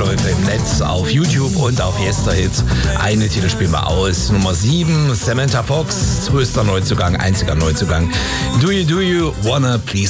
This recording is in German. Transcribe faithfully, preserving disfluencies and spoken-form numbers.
Läufe im Netz, auf YouTube und auf Yesterhits. Eine Titel spielen wir aus. Nummer sieben, Samantha Fox, größter Neuzugang, einziger Neuzugang. Do You Do You Wanna Please